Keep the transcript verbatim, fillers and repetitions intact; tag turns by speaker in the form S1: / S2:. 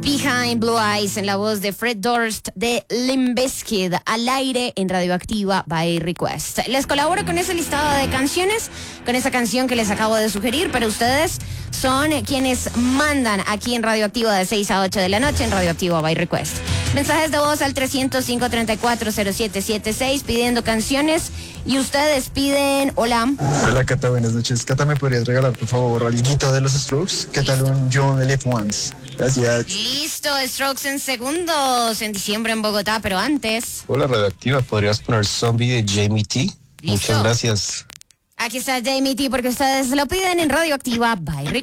S1: Behind Blue Eyes en la voz de Fred Durst de Limp Bizkit al aire en Radioactiva by Request. Les colaboro con ese listado de canciones, con esa canción que les acabo de sugerir, pero ustedes son quienes mandan aquí en Radioactiva de seis a ocho de la noche en Radioactiva by Request. Mensajes de voz al trescientos cinco, treinta y cuatro, cero siete siete seis pidiendo canciones y ustedes piden hola.
S2: Hola Cata, buenas noches. Cata, ¿me podrías regalar por favor alguito de los Strokes? ¿Qué tal un John the Left Ones? Gracias.
S1: Listo, Strokes en segundos, en diciembre en Bogotá, pero antes.
S3: Hola Radioactiva, ¿podrías poner Zombie de Jamie T?
S1: ¿Listo?
S3: Muchas gracias.
S1: Aquí está Jamie T porque ustedes lo piden en Radioactiva by Request.